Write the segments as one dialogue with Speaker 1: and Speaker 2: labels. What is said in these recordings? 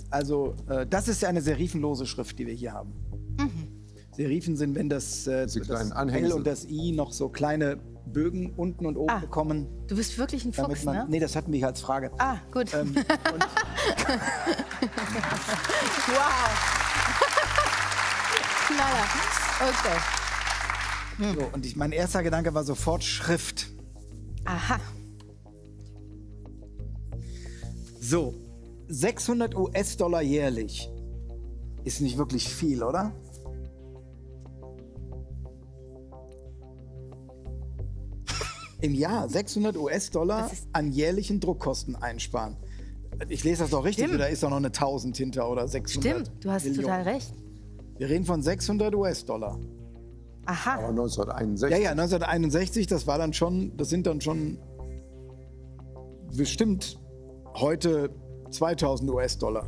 Speaker 1: Also, das ist ja eine serifenlose Schrift, die wir hier haben. Serifen sind, wenn das L und das I noch so kleine Bögen unten und oben bekommen.
Speaker 2: Du bist wirklich ein Fuchs, ne?
Speaker 1: Nee, das hatten wir hier als Frage.
Speaker 2: Ah, gut.
Speaker 1: Und
Speaker 2: wow. Knaller. Okay.
Speaker 1: so, und mein erster Gedanke war sofort Schrift.
Speaker 2: Aha.
Speaker 1: So, 600 US-Dollar jährlich ist nicht wirklich viel, oder? Im Jahr 600 US-Dollar an jährlichen Druckkosten einsparen. Ich lese das doch richtig,
Speaker 2: Stimmt.
Speaker 1: oder ist doch noch eine 1000 hinter oder 600
Speaker 2: Stimmt, du hast
Speaker 1: Millionen.
Speaker 2: total recht.
Speaker 1: Wir reden von 600 US-Dollar.
Speaker 2: Aha.
Speaker 3: Aber 1961.
Speaker 1: Ja, ja, 1961, das war dann schon, das sind dann schon bestimmt heute 2000 US-Dollar.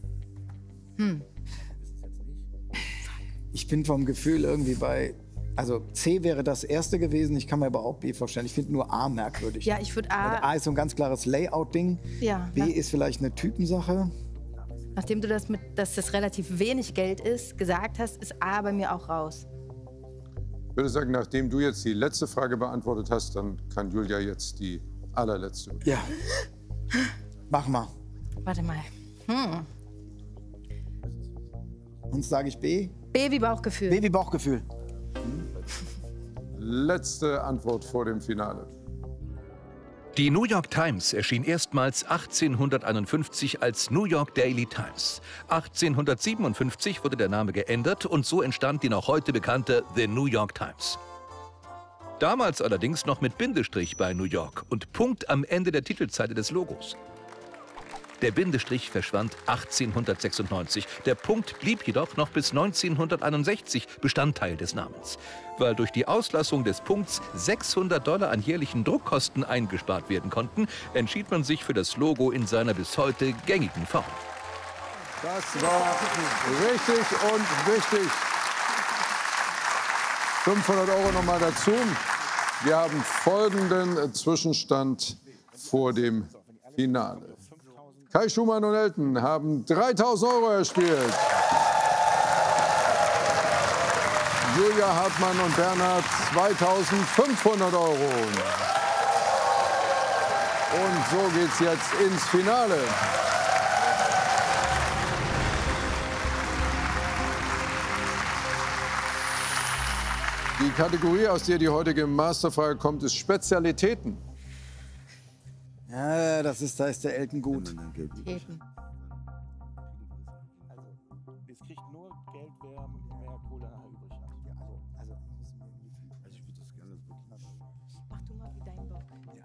Speaker 1: Ich bin vom Gefühl irgendwie bei, also C wäre das erste gewesen, ich kann mir aber auch B vorstellen. Ich finde nur A merkwürdig.
Speaker 2: Ja, ich würde A.
Speaker 1: Weil A ist so ein ganz klares Layout-Ding.
Speaker 2: Ja.
Speaker 1: B ist vielleicht eine Typensache.
Speaker 2: Nachdem du das dass das relativ wenig Geld ist, gesagt hast, ist A bei mir auch raus.
Speaker 3: Ich würde sagen, nachdem du jetzt die letzte Frage beantwortet hast, dann kann Julia jetzt die allerletzte.
Speaker 1: Ja. Mach mal.
Speaker 2: Warte mal.
Speaker 1: Sonst sage ich B.
Speaker 2: B wie Bauchgefühl.
Speaker 1: B wie Bauchgefühl.
Speaker 3: Letzte Antwort vor dem Finale.
Speaker 4: Die New York Times erschien erstmals 1851 als New York Daily Times. 1857 wurde der Name geändert und so entstand die noch heute bekannte The New York Times. Damals allerdings noch mit Bindestrich bei New York und Punkt am Ende der Titelseite des Logos. Der Bindestrich verschwand 1896. Der Punkt blieb jedoch noch bis 1961 Bestandteil des Namens. Weil durch die Auslassung des Punkts 600 Dollar an jährlichen Druckkosten eingespart werden konnten, entschied man sich für das Logo in seiner bis heute gängigen Form.
Speaker 3: Das war richtig und wichtig. 500 € nochmal dazu. Wir haben folgenden Zwischenstand vor dem Finale. Kai Schumann und Elton haben 3.000 € erspielt. Julia Hartmann und Bernhard 2.500 €. Und so geht's jetzt ins Finale. Die Kategorie, aus der die heutige Masterfrage kommt, ist Spezialitäten.
Speaker 1: Ja, da ist der Elton gut.
Speaker 2: Eben.
Speaker 5: Also, es kriegt nur Geld, wer mehr Kohle nachher übrig hat.
Speaker 1: Also ich würde das gerne wirklich machen.
Speaker 2: Mach du mal wie dein Bock.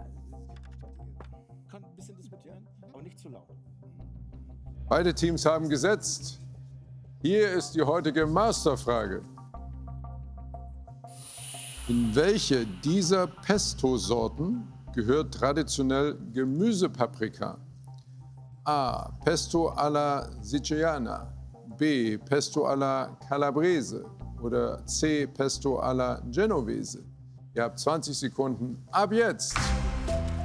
Speaker 5: Kann ein bisschen diskutieren, aber nicht zu laut.
Speaker 3: Beide Teams haben gesetzt. Hier ist die heutige Masterfrage. In welche dieser Pesto-Sorten gehört traditionell Gemüsepaprika? A. Pesto alla Siciliana. B. Pesto alla Calabrese. Oder C. Pesto alla Genovese. Ihr habt 20 Sekunden ab jetzt.